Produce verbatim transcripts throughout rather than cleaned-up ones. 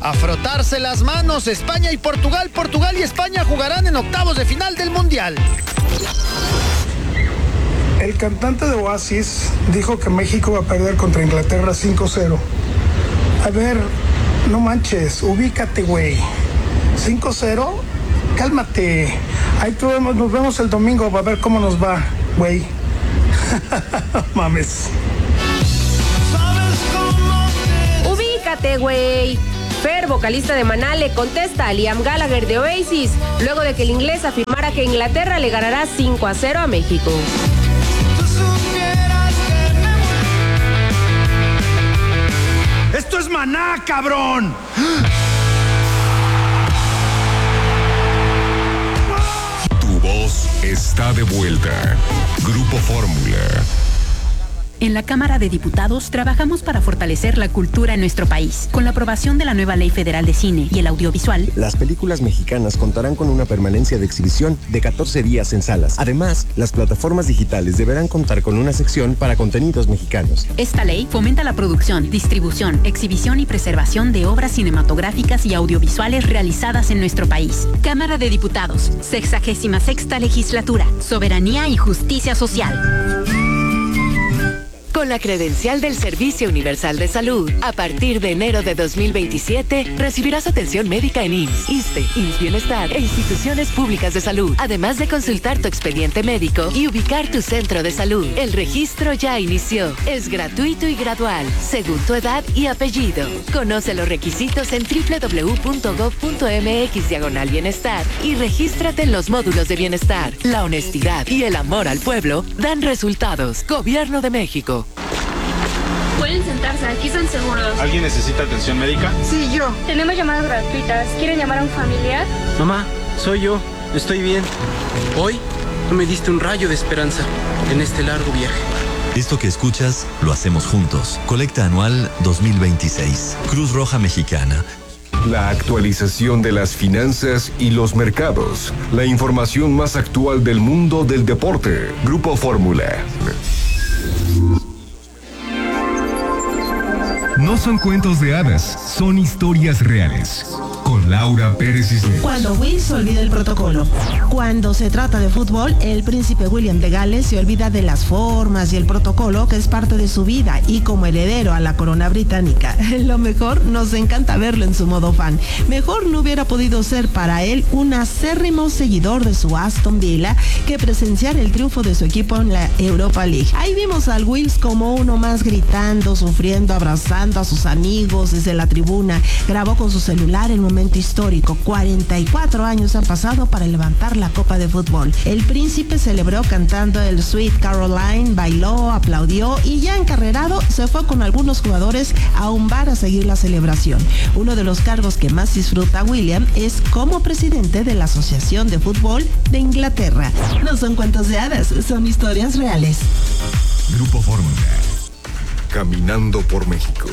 A frotarse las manos, España y Portugal. Portugal y España jugarán en octavos de final del Mundial. El cantante de Oasis dijo que México va a perder contra Inglaterra cinco cero. A ver, no manches, ubícate, güey. cinco cero, cálmate. Ahí tú vemos, nos vemos el domingo, va a ver cómo nos va, güey. Mames. Ubícate, güey. Fer, vocalista de Maná, le contesta a Liam Gallagher de Oasis, luego de que el inglés afirmara que Inglaterra le ganará cinco a cero a México. ¡Esto es Maná, cabrón! Tu voz está de vuelta. Grupo Fórmula. En la Cámara de Diputados trabajamos para fortalecer la cultura en nuestro país. Con la aprobación de la nueva Ley Federal de Cine y el Audiovisual, las películas mexicanas contarán con una permanencia de exhibición de catorce días en salas. Además, las plataformas digitales deberán contar con una sección para contenidos mexicanos. Esta ley fomenta la producción, distribución, exhibición y preservación de obras cinematográficas y audiovisuales realizadas en nuestro país. Cámara de Diputados, sexagésima sexta legislatura, soberanía y justicia social. Con la credencial del Servicio Universal de Salud, a partir de enero de dos mil veintisiete, recibirás atención médica en I M S S, ISSSTE, I M S S Bienestar e instituciones públicas de salud, además de consultar tu expediente médico y ubicar tu centro de salud. El registro ya inició. Es gratuito y gradual, según tu edad y apellido. Conoce los requisitos en doble u doble u doble u punto gob punto eme equis diagonal bienestar y regístrate en los módulos de bienestar. La honestidad y el amor al pueblo dan resultados. Gobierno de México. Pueden sentarse, aquí están seguros. ¿Alguien necesita atención médica? Sí, yo. Tenemos llamadas gratuitas. ¿Quieren llamar a un familiar? Mamá, soy yo. Estoy bien. Hoy tú me diste un rayo de esperanza en este largo viaje. Esto que escuchas, lo hacemos juntos. Colecta anual dos mil veintiséis. Cruz Roja Mexicana. La actualización de las finanzas y los mercados. La información más actual del mundo del deporte. Grupo Fórmula. No son cuentos de hadas, son historias reales. Con Laura Pérez Cisneros. Cuando Will se olvida el protocolo. Cuando se trata de fútbol, el príncipe William de Gales se olvida de las formas y el protocolo que es parte de su vida y como heredero a la corona británica. Lo mejor, nos encanta verlo en su modo fan. Mejor no hubiera podido ser para él un acérrimo seguidor de su Aston Villa que presenciar el triunfo de su equipo en la Europa League. Ahí vimos al Wills como uno más gritando, sufriendo, abrazando a sus amigos desde la tribuna. Grabó con su celular el momento histórico. cuarenta y cuatro años han pasado para levantar la copa de fútbol. El príncipe celebró cantando el Sweet Caroline, bailó, aplaudió y ya encarrerado se fue con algunos jugadores a un bar a seguir la celebración. Uno de los cargos que más disfruta William es como presidente de la Asociación de Fútbol de Inglaterra. No son cuentos de hadas, son historias reales. Grupo Fórmula. Caminando por México.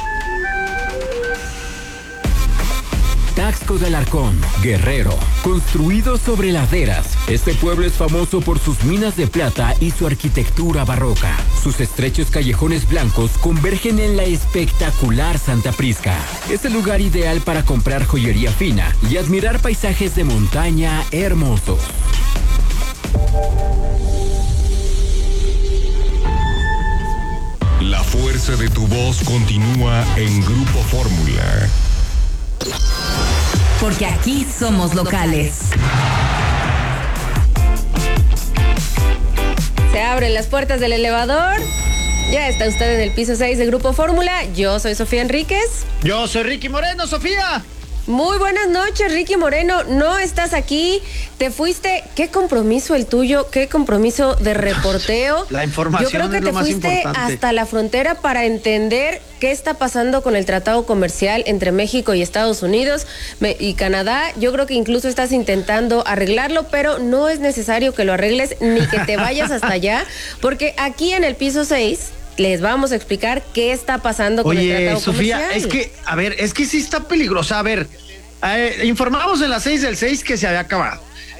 Taxco de Alarcón, Guerrero, construido sobre laderas. Este pueblo es famoso por sus minas de plata y su arquitectura barroca. Sus estrechos callejones blancos convergen en la espectacular Santa Prisca. Es el lugar ideal para comprar joyería fina y admirar paisajes de montaña hermosos. La fuerza de tu voz continúa en Grupo Fórmula. Porque aquí somos locales. Se abren las puertas del elevador. Ya está usted en el piso seis de Grupo Fórmula. Yo soy Sofía Enríquez. Yo soy Ricky Moreno, Sofía. Muy buenas noches, Ricky Moreno. No estás aquí, te fuiste. ¿Qué compromiso el tuyo? ¿Qué compromiso de reporteo? La información. Yo creo que es te lo más fuiste importante. hasta la frontera para entender qué está pasando con el tratado comercial entre México y Estados Unidos y Canadá. Yo creo que incluso estás intentando arreglarlo, pero no es necesario que lo arregles ni que te vayas hasta allá, porque aquí en el piso seis les vamos a explicar qué está pasando con Oye, el tratado Sofía, comercial. es que, a ver, es que sí está peligrosa. A ver, eh, informamos en las seis del seis que se había acabado.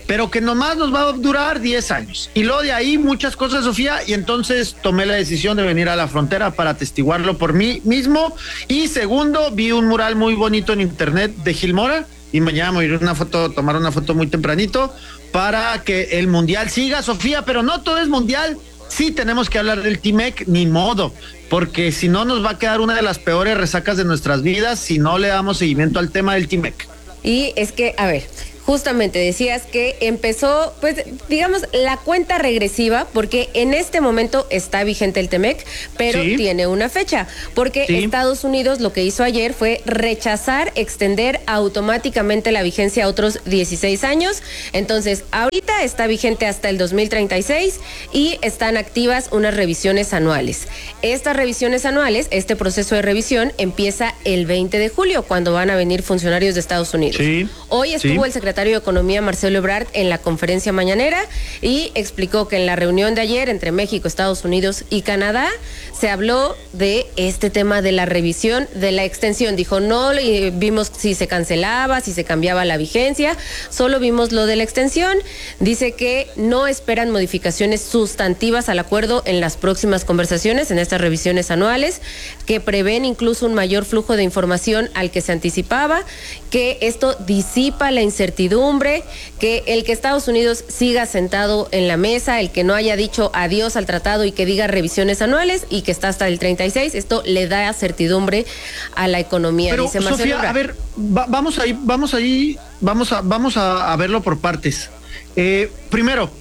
pero que nomás nos va a durar diez años. Y luego de ahí muchas cosas, Sofía, y entonces tomé la decisión de venir a la frontera para atestiguarlo por mí mismo. Y segundo, vi un mural muy bonito en internet de Gil Mora, y mañana voy a ir a una foto, tomar una foto muy tempranito para que el mundial siga, Sofía, pero no todo es mundial. Sí tenemos que hablar del T-MEC, ni modo, porque si no nos va a quedar una de las peores resacas de nuestras vidas si no le damos seguimiento al tema del T-MEC. Y es que, a ver, justamente decías que empezó, pues, digamos, la cuenta regresiva, porque en este momento está vigente el T-MEC, pero sí tiene una fecha, porque sí. Estados Unidos lo que hizo ayer fue rechazar extender automáticamente la vigencia a otros dieciséis años. Entonces, ahorita está vigente hasta el dos mil treinta y seis y están activas unas revisiones anuales. Estas revisiones anuales, este proceso de revisión empieza el veinte de julio, cuando van a venir funcionarios de Estados Unidos. Sí. Hoy estuvo sí. el secretario de Economía, Marcelo Ebrard, en la conferencia mañanera y explicó que en la reunión de ayer entre México, Estados Unidos y Canadá se habló de este tema de la revisión de la extensión. Dijo, no vimos si se cancelaba, si se cambiaba la vigencia, solo vimos lo de la extensión. Dice que no esperan modificaciones sustantivas al acuerdo en las próximas conversaciones, en estas revisiones anuales, que prevén incluso un mayor flujo de información al que se anticipaba, que esto disipa la incertidumbre, que el que Estados Unidos siga sentado en la mesa, el que no haya dicho adiós al tratado y que diga revisiones anuales y que está hasta el treinta y seis, esto le da certidumbre a la economía. Pero, dice Marcelo Sofía, Ebrard. a ver, va, vamos ahí, vamos ahí, vamos a, vamos a, a verlo por partes. Eh, primero,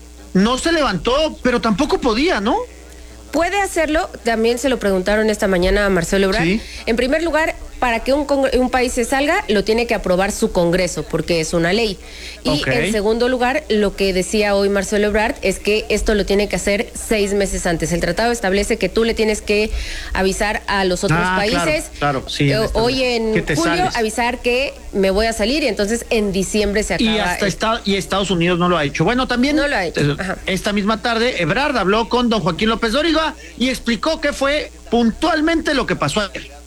no se levantó, pero tampoco podía, ¿no? Puede hacerlo, también se lo preguntaron esta mañana a Marcelo Ebrard. Sí. En primer lugar, para que un, un país se salga, lo tiene que aprobar su Congreso, porque es una ley. Y okay. En segundo lugar, lo que decía hoy Marcelo Ebrard es que esto lo tiene que hacer seis meses antes. El tratado establece que tú le tienes que avisar a los otros ah, países. Claro, claro, sí. Eh, hoy en julio sales. avisar que me voy a salir y entonces en diciembre se acaba. Y hasta el... está, y Estados Unidos no lo ha hecho. Bueno, también no lo ha hecho. Ajá. Esta misma tarde Ebrard habló con don Joaquín López Dóriga y explicó qué fue puntualmente lo que pasó ayer.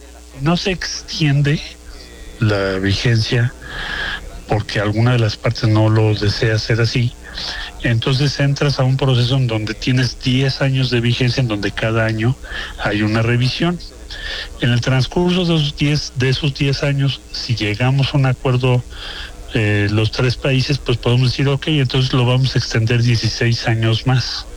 No se extiende la vigencia porque alguna de las partes no lo desea hacer así. Entonces entras a un proceso en donde tienes diez años de vigencia, en donde cada año hay una revisión. En el transcurso de esos diez, de esos diez años, si llegamos a un acuerdo eh, los tres países, pues podemos decir, ok, entonces lo vamos a extender dieciséis años más.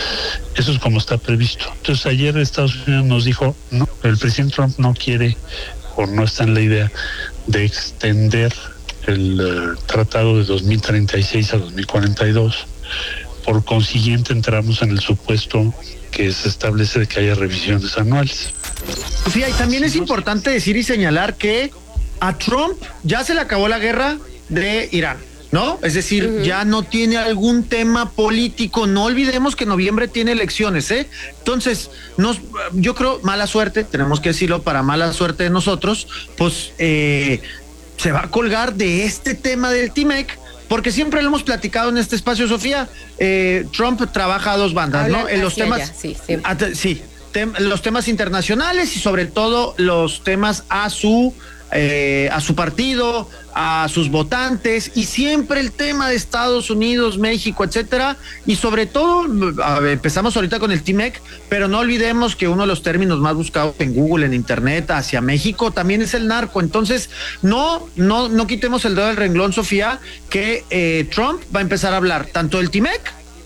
Eso es como está previsto. Entonces ayer Estados Unidos nos dijo, no, el presidente Trump no quiere o no está en la idea de extender el uh, tratado de dos mil treinta y seis a dos mil cuarenta y dos. Por consiguiente entramos en el supuesto que se establece de que haya revisiones anuales. Sofía, y también es importante decir y señalar que a Trump ya se le acabó la guerra de Irán, ¿no? Es decir, uh-huh. ya no tiene algún tema político. No olvidemos que en noviembre tiene elecciones, ¿eh? Entonces, nos, yo creo, mala suerte, tenemos que decirlo, para mala suerte de nosotros, pues eh, se va a colgar de este tema del T-MEC, porque siempre lo hemos platicado en este espacio, Sofía. eh, Trump trabaja a dos bandas, Hablan ¿no? En los temas, allá, sí, sí. A, sí, tem, los temas internacionales y sobre todo los temas a su Eh, a su partido, a sus votantes, y siempre el tema de Estados Unidos, México, etcétera, y sobre todo, a ver, empezamos ahorita con el T-MEC, pero no olvidemos que uno de los términos más buscados en Google, en Internet, hacia México, también es el narco. Entonces, no, no, no quitemos el dedo del renglón, Sofía, que eh, Trump va a empezar a hablar tanto del T-MEC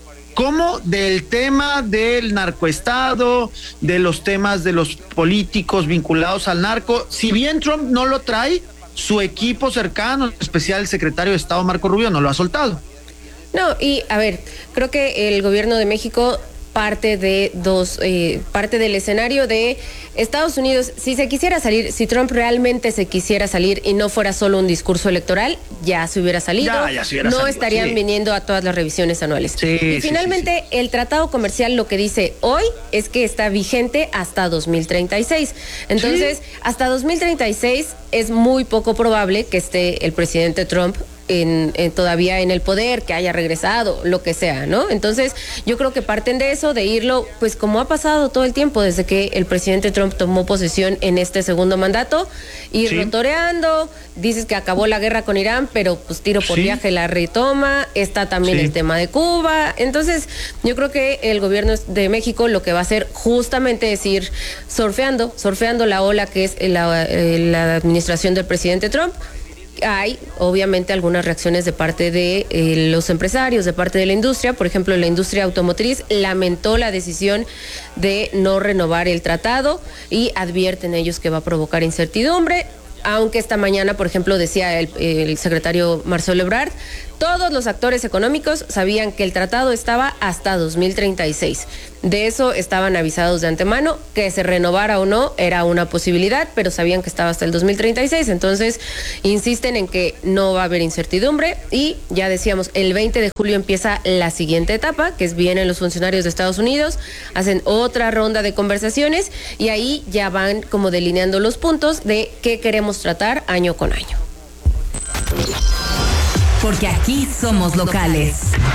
como del tema del narcoestado, de los temas de los políticos vinculados al narco. Si bien Trump no lo trae, su equipo cercano, en especial el secretario de Estado Marco Rubio, no lo ha soltado. No, y a ver, creo que el gobierno de México parte de dos, eh, parte del escenario de Estados Unidos. Si se quisiera salir, si Trump realmente se quisiera salir y no fuera solo un discurso electoral, ya se hubiera salido. Ya, ya se hubiera no salido, estarían sí. viniendo a todas las revisiones anuales. Sí, y sí, finalmente, sí, sí. el tratado comercial lo que dice hoy es que está vigente hasta dos mil treinta y seis. Entonces, sí. hasta dos mil treinta y seis es muy poco probable que esté el presidente Trump en, en todavía en el poder, que haya regresado, lo que sea, ¿no? Entonces, yo creo que parten de eso, de irlo, pues como ha pasado todo el tiempo desde que el presidente Trump tomó posesión en este segundo mandato, ir sí. rotoreando, dices que acabó la guerra con Irán, pero pues tiro por sí. viaje la retoma, está también sí. el tema de Cuba. Entonces, yo creo que el gobierno de México lo que va a hacer justamente es ir surfeando, surfeando la ola que es la, la administración del presidente Trump. Hay obviamente algunas reacciones de parte de eh, los empresarios, de parte de la industria. Por ejemplo, la industria automotriz lamentó la decisión de no renovar el tratado y advierten ellos que va a provocar incertidumbre. Aunque esta mañana, por ejemplo, decía el, el secretario Marcelo Ebrard, todos los actores económicos sabían que el tratado estaba hasta dos mil treinta y seis. De eso estaban avisados de antemano, que se renovara o no era una posibilidad, pero sabían que estaba hasta el dos mil treinta y seis. Entonces, insisten en que no va a haber incertidumbre y ya decíamos, el veinte de julio empieza la siguiente etapa, que es vienen los funcionarios de Estados Unidos, hacen otra ronda de conversaciones y ahí ya van como delineando los puntos de qué queremos tratar año con año. Porque aquí somos locales.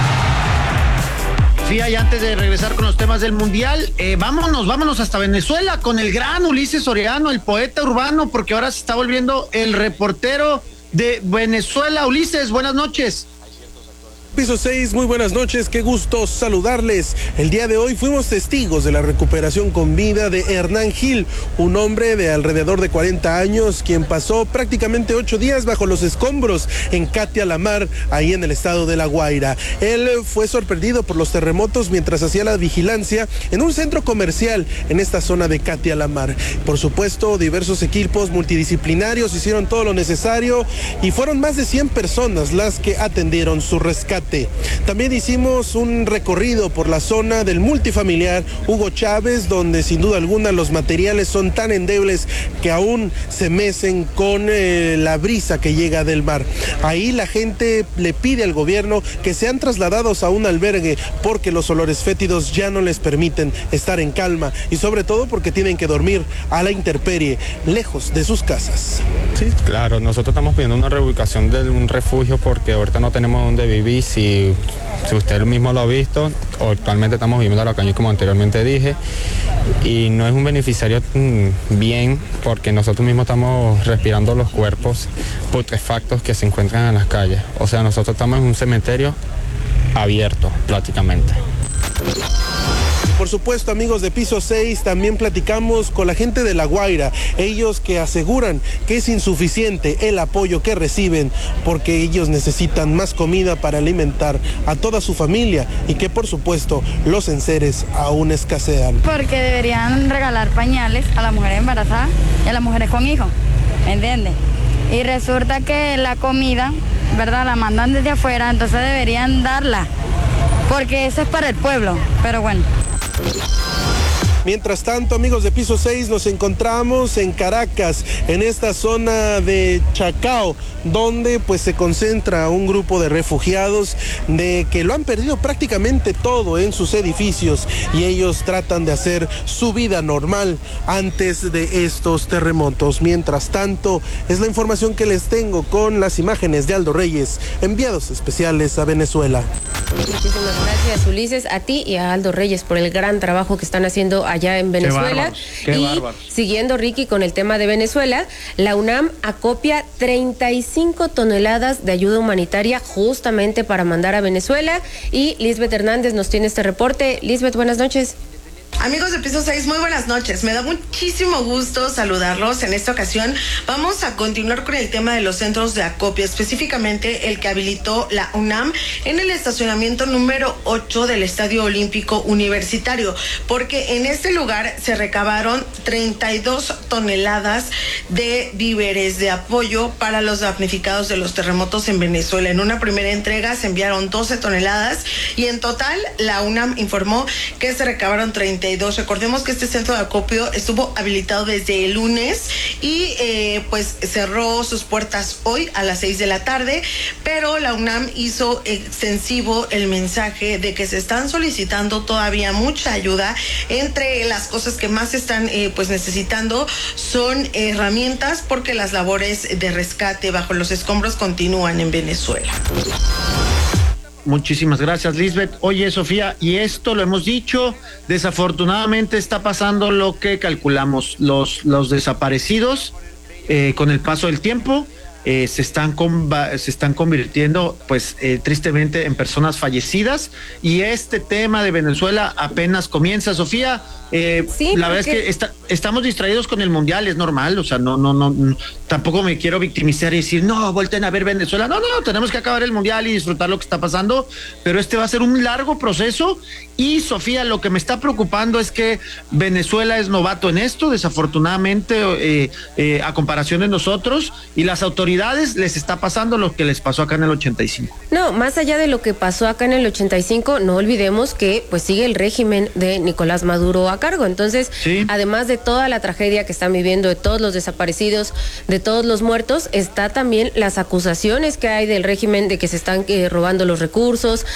Fía, y antes de regresar con los temas del Mundial, eh, vámonos, vámonos hasta Venezuela con el gran Ulises Soriano, el poeta urbano, porque ahora se está volviendo el reportero de Venezuela. Ulises, buenas noches. Piso seis, muy buenas noches, qué gusto saludarles. El día de hoy fuimos testigos de la recuperación con vida de Hernán Gil, un hombre de alrededor de cuarenta años, quien pasó prácticamente ocho días bajo los escombros en Catia la Mar, ahí en el estado de La Guaira. Él fue sorprendido por los terremotos mientras hacía la vigilancia en un centro comercial en esta zona de Catia la Mar. Por supuesto, diversos equipos multidisciplinarios hicieron todo lo necesario y fueron más de cien personas las que atendieron su rescate. También hicimos un recorrido por la zona del multifamiliar Hugo Chávez, donde sin duda alguna los materiales son tan endebles que aún se mecen con eh, la brisa que llega del mar. Ahí la gente le pide al gobierno que sean trasladados a un albergue porque los olores fétidos ya no les permiten estar en calma y sobre todo porque tienen que dormir a la intemperie, lejos de sus casas. Sí, claro, nosotros estamos pidiendo una reubicación de un refugio porque ahorita no tenemos dónde vivir. Si, si usted mismo lo ha visto, actualmente estamos viviendo la calle como anteriormente dije, y no es un beneficiario mmm, bien porque nosotros mismos estamos respirando los cuerpos putrefactos que se encuentran en las calles. O sea, nosotros estamos en un cementerio abierto prácticamente. Por supuesto, amigos de Piso seis, también platicamos con la gente de La Guaira, ellos que aseguran que es insuficiente el apoyo que reciben porque ellos necesitan más comida para alimentar a toda su familia y que por supuesto los enseres aún escasean. Porque deberían regalar pañales a las mujeres embarazadas y a las mujeres con hijos, ¿me entiendes? Y resulta que la comida, ¿verdad?, la mandan desde afuera, entonces deberían darla, porque eso es para el pueblo, pero bueno. Mientras tanto, amigos de Piso seis, nos encontramos en Caracas, en esta zona de Chacao, donde pues se concentra un grupo de refugiados de que lo han perdido prácticamente todo en sus edificios y ellos tratan de hacer su vida normal antes de estos terremotos. Mientras tanto, es la información que les tengo con las imágenes de Aldo Reyes, enviados especiales a Venezuela. Muchísimas gracias, Ulises, a ti y a Aldo Reyes por el gran trabajo que están haciendo allá en Venezuela. Qué y bárbaros. Siguiendo, Ricky, con el tema de Venezuela, la UNAM acopia treinta y cinco toneladas de ayuda humanitaria justamente para mandar a Venezuela. Y Lisbeth Hernández nos tiene este reporte. Lisbeth, buenas noches. Amigos de Piso seis, muy buenas noches. Me da muchísimo gusto saludarlos. En esta ocasión vamos a continuar con el tema de los centros de acopio, específicamente el que habilitó la UNAM en el estacionamiento número ocho del Estadio Olímpico Universitario, porque en este lugar se recabaron treinta y dos toneladas de víveres de apoyo para los damnificados de los terremotos en Venezuela. En una primera entrega se enviaron doce toneladas y en total la UNAM informó que se recabaron treinta noventa y dos. Recordemos que este centro de acopio estuvo habilitado desde el lunes y eh, pues cerró sus puertas hoy a las seis de la tarde, pero la UNAM hizo extensivo el mensaje de que se están solicitando todavía mucha ayuda. Entre las cosas que más están eh, pues necesitando son herramientas, porque las labores de rescate bajo los escombros continúan en Venezuela. Muchísimas gracias, Lisbeth. Oye, Sofía, y esto lo hemos dicho, desafortunadamente está pasando lo que calculamos. Los, los desaparecidos, eh, con el paso del tiempo, eh, se están con, se están convirtiendo, pues, eh, tristemente en personas fallecidas, y este tema de Venezuela apenas comienza, Sofía. Eh, sí, la verdad porque... es que está, estamos distraídos con el mundial, es normal, o sea, no, no, no, no, tampoco me quiero victimizar y decir, no, vuelten a ver Venezuela, no, no, tenemos que acabar el mundial y disfrutar lo que está pasando, pero este va a ser un largo proceso. Y Sofía, lo que me está preocupando es que Venezuela es novato en esto, desafortunadamente, eh, eh, a comparación de nosotros, y las autoridades les está pasando lo que les pasó acá en el ochenta y cinco. No, más allá de lo que pasó acá en el ochenta y cinco, no olvidemos que pues sigue el régimen de Nicolás Maduro a cargo. Entonces, sí, además de toda la tragedia que están viviendo, de todos los desaparecidos, de todos los muertos, está también las acusaciones que hay del régimen de que se están eh, robando los recursos,